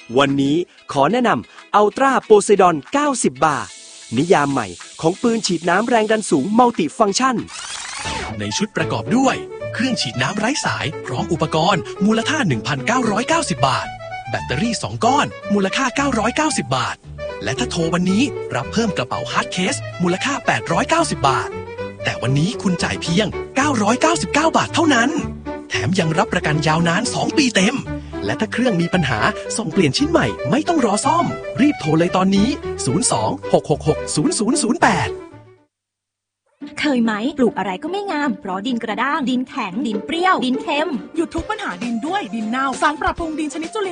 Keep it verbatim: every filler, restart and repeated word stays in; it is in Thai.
วันนี้ขอแนะนำอัลตราโพไซดอนเก้าสิบบาร์นิยามใหม่ของปืนฉีดน้ำแรงดันสูงมัลติฟังก์ชันในชุดประกอบด้วยเครื่องฉีดน้ำไร้สายพร้อมอุปกรณ์มูลค่า หนึ่งพันเก้าร้อยเก้าสิบ บาทแบตเตอรี่สองก้อนมูลค่าเก้าร้อยเก้าสิบบาทและถ้าโทรวันนี้รับเพิ่มกระเป๋าฮาร์ดเคสมูลค่าแปดร้อยเก้าสิบบาทแต่วันนี้คุณจ่ายเพียงเก้าร้อยเก้าสิบเก้าบาทเท่านั้นแถมยังรับประกันยาวนานสองปีเต็มและถ้าเครื่องมีปัญหาส่งเปลี่ยนชิ้นใหม่ไม่ต้องรอซ่อมรีบโทรเลยตอนนี้ศูนย์ สอง หก หก หก ศูนย์ ศูนย์ ศูนย์ แปดเคยไหมปลูกอะไรก็ไม่งามเพราะดินกระด้างดินแข็งดินเปรี้ยวดินเค็มหยุดทุกปัญหาดินด้วยดินเน่าสารปรับปรุงดินชนิดจุลิน